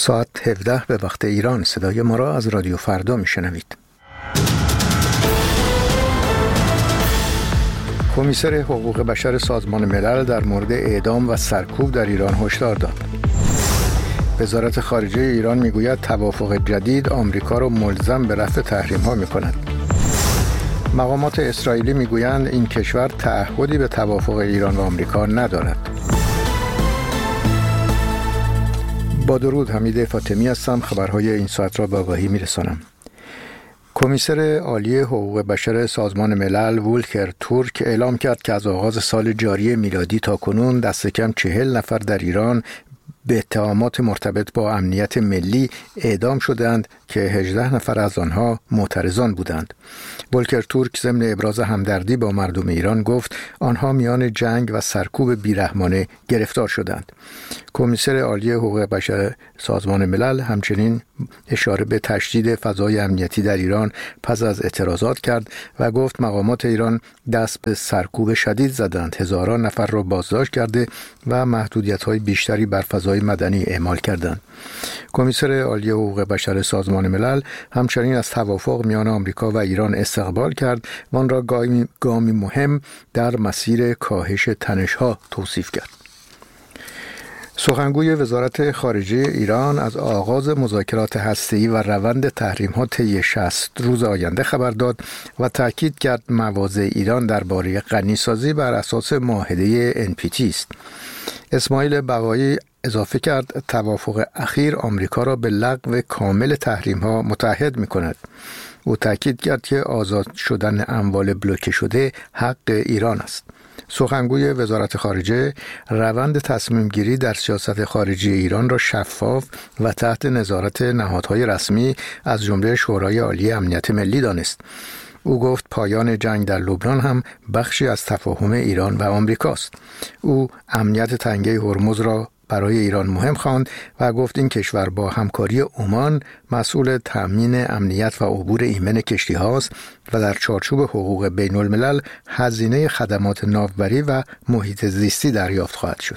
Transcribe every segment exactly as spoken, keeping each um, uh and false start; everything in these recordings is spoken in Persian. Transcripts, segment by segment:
ساعت هفده به وقت ایران. صدای ما را از رادیو فردا میشنوید. کمیسر حقوق بشر سازمان ملل در مورد اعدام و سرکوب در ایران هشدار داد. وزارت خارجه ایران میگوید توافق جدید آمریکا را ملزم به رفع تحریم‌ها می‌کند. مقامات اسرائیلی میگویند این کشور تعهدی به توافق ایران و آمریکا ندارد. با درود، حمید فاطمی هستم. خبرهای این ساعت را به آگاهی میرسانم. کمیسر عالی حقوق بشر سازمان ملل ولکر تورک اعلام کرد که از آغاز سال جاری میلادی تا کنون دست کم چهل نفر در ایران به اتهامات مرتبط با امنیت ملی اعدام شدند که هجده نفر از آنها معترضان بودند. ولکر تورک ضمن ابراز همدردی با مردم ایران گفت آنها میان جنگ و سرکوب بیرحمانه گرفتار شدند. کمیسر عالی حقوق بشر سازمان ملل همچنین اشاره به تشدید فضای امنیتی در ایران پس از اعتراضات کرد و گفت مقامات ایران دست به سرکوب شدید زدند، هزاران نفر را بازداشت کرده و محدودیت‌های بیشتری بر فضای مدنی اعمال کردند. کمیسر عالی حقوق بشر سازمان ملل همچنین از توافق میان آمریکا و ایران استقبال کرد و آن را گامی مهم در مسیر کاهش تنش‌ها توصیف کرد. سخنگوی وزارت خارجه ایران از آغاز مذاکرات هسته‌ای و روند تحریم‌ها طی شصت روز آینده خبر داد و تاکید کرد مواضع ایران درباره غنیسازی بر اساس معاهده ان پی تی است. اسماعیل بقایی اضافه کرد توافق اخیر آمریکا را به لغو کامل تحریم‌ها متعهد می‌کند. او تاکید کرد که آزاد شدن اموال بلوکه شده حق ایران است. سخنگوی وزارت خارجه روند تصمیم گیری در سیاست خارجی ایران را شفاف و تحت نظارت نهادهای رسمی از جمله شورای عالی امنیت ملی دانست. او گفت پایان جنگ در لبنان هم بخشی از تفاهم ایران و آمریکاست. او امنیت تنگه هرمز را برای ایران مهم خواند و گفت این کشور با همکاری عمان مسئول تامین امنیت و عبور ایمن کشتی هاست و در چارچوب حقوق بین الملل هزینه خدمات ناوبری و محیط زیستی دریافت خواهد شد.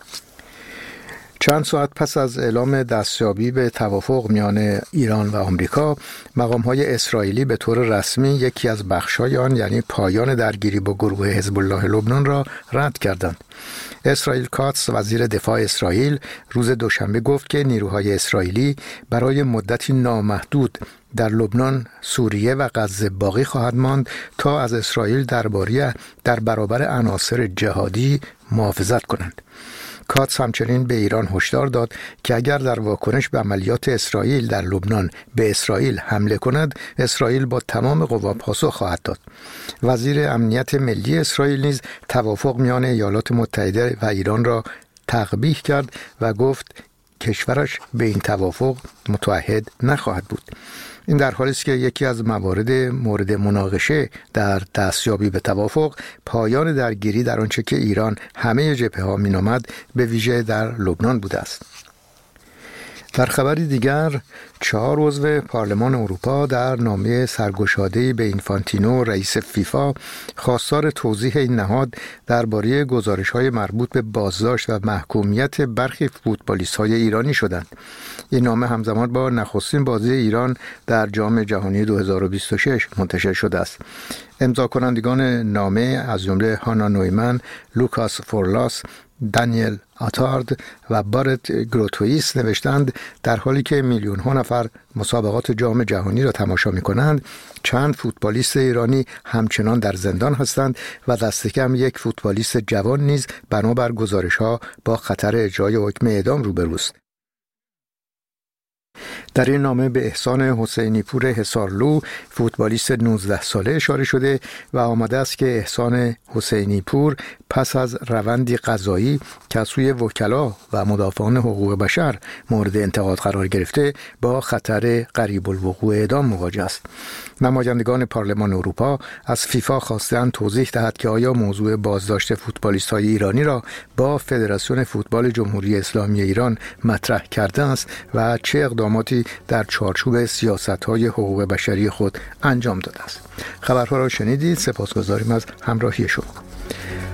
چند ساعت پس از اعلام دستیابی به توافق میان ایران و آمریکا، مقام‌های اسرائیلی به طور رسمی یکی از بخش‌های آن یعنی پایان درگیری با گروه حزب الله لبنان را رد کردند. اسرائیل کاتس وزیر دفاع اسرائیل روز دوشنبه گفت که نیروهای اسرائیلی برای مدتی نامحدود در لبنان، سوریه و غزه باقی خواهد ماند تا از اسرائیل درباره در برابر عناصر جهادی محافظت کنند. کاتس همچنین به ایران هشدار داد که اگر در واکنش به عملیات اسرائیل در لبنان به اسرائیل حمله کند، اسرائیل با تمام قوا پاسخ خواهد داد. وزیر امنیت ملی اسرائیل نیز توافق میان ایالات متحده و ایران را تقبیح کرد و گفت کشورش به این توافق متعهد نخواهد بود. این در حالی است که یکی از موارد مورد مناقشه در دستیابی به توافق پایان درگیری در آنچه که ایران همه جبهه‌ها مینامد به ویژه در لبنان بوده است. در خبری دیگر، چهار عضو پارلمان اروپا در نامه سرگشاده‌ای به اینفانتینو رئیس فیفا خواستار توضیح این نهاد درباره گزارش‌های مربوط به بازداشت و محکومیت برخی فوتبالیست‌های ایرانی شدند. این نامه همزمان با نخستین بازی ایران در جام جهانی دو هزار و بیست و شش منتشر شده است. امضا کنندگان نامه از جمله هانا نویمن، لوکاس فورلاس، دانیل آتارد و بارت گروتویس نوشتند در حالی که میلیون ها نفر مسابقات جام جهانی را تماشا می کنند، چند فوتبالیست ایرانی همچنان در زندان هستند و دست کم یک فوتبالیست جوان نیز بنابر گزارش ها با خطر اجرای حکم اعدام روبروست. در این نامه به احسان حسینی پور حصارلو، فوتبالیست نوزده ساله اشاره شده و آمده است که احسان حسینی پور پس از روندی قضایی که از سوی وکلا و مدافعان حقوق بشر مورد انتقاد قرار گرفته با خطر قریب الوقوع اعدام مواجه است. نمایندگان پارلمان اروپا از فیفا خواستند توضیح دهد که آیا موضوع بازداشت فوتبالیست‌های ایرانی را با فدراسیون فوتبال جمهوری اسلامی ایران مطرح کرده است و چه اقداماتی در چارچوب سیاست‌های حقوق بشری خود انجام داده است. خبرها را شنیدید. سپاسگزاریم از همراهی شما.